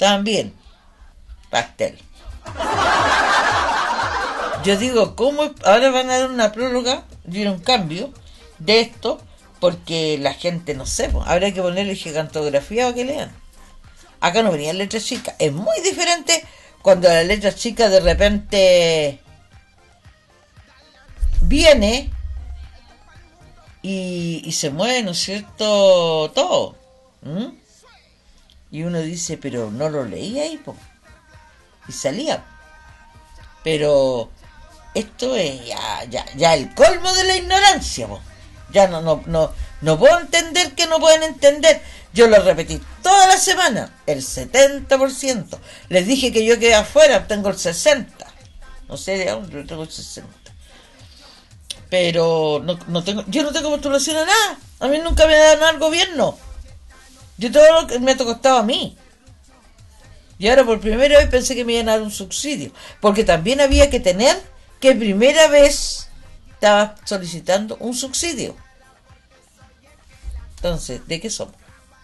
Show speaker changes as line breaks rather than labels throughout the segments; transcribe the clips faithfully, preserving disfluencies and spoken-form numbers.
También. Pastel. Yo digo, ¿cómo ahora van a dar una prórroga y un cambio de esto? Porque la gente, no sé, pues, habrá que ponerle gigantografía para que lean. Acá no venía letra chica. Es muy diferente cuando la letra chica de repente viene y, y se mueve, ¿no es cierto? Todo. ¿Mm? Y uno dice, pero no lo leí ahí, po. Y salía. Pero esto es ya, ya, ya el colmo de la ignorancia, po. Ya no, no, no, no puedo entender que no pueden entender. Yo lo repetí toda la semana, el setenta por ciento. Les dije que yo quedé afuera, tengo el sesenta. No sé de dónde, tengo el sesenta. Pero no, no tengo, yo no tengo postulación a nada. A mí nunca me dan nada al gobierno. Yo todo lo que me ha costado a mí. Y ahora por primera vez pensé que me iban a dar un subsidio. Porque también había que tener que primera vez estaba solicitando un subsidio. Entonces, ¿de qué somos?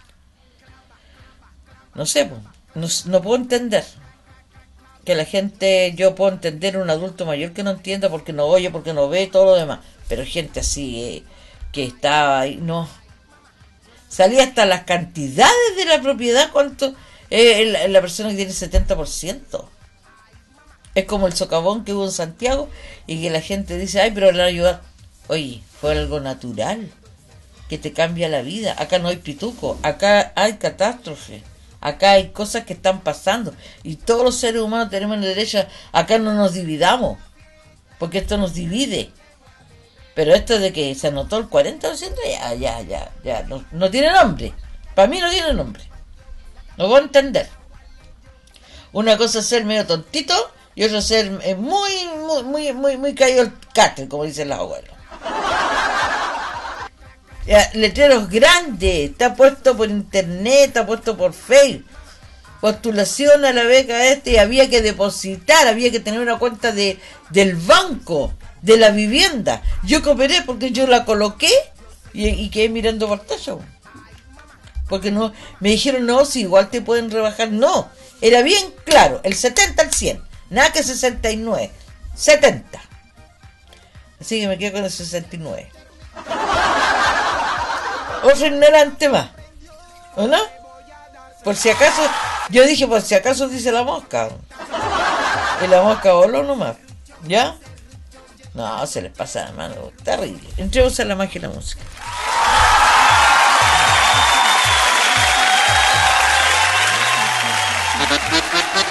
No sé, pues, no, no puedo entender que la gente, yo puedo entender un adulto mayor que no entienda porque no oye, porque no ve, todo lo demás, pero gente así eh, que estaba ahí, no, salía hasta las cantidades de la propiedad, cuánto eh, la, la persona que tiene setenta por ciento. Es como el socavón que hubo en Santiago y que la gente dice, ay, pero le va a ayudar. Oye, fue algo natural que te cambia la vida. Acá no hay pituco, acá hay catástrofe, acá hay cosas que están pasando y todos los seres humanos tenemos el derecho. Acá no nos dividamos porque esto nos divide, pero esto de que se anotó el cuarenta por ciento ya, ya, ya, ya no, no tiene nombre. Para mí no tiene nombre. No puedo entender. Una cosa es ser medio tontito y otra es ser muy, muy, muy, muy, muy caído el catre, como dicen los abuelos. Ya, letreros grandes, está puesto por internet, está puesto por Facebook. Postulación a la beca este, y había que depositar, había que tener una cuenta de del banco, de la vivienda. Yo cooperé porque yo la coloqué y, y quedé mirando pantalla. Porque no, me dijeron, no, si igual te pueden rebajar. No, era bien claro, el setenta al cien, nada que sesenta y nueve, setenta. Así que me quedo con el sesenta y nueve. Otro ignorante más, ¿o no? Por si acaso, yo dije por si acaso dice la mosca. Y la mosca voló nomás, ¿ya? No, se les pasa la mano, terrible. Entremos a la magia de la música.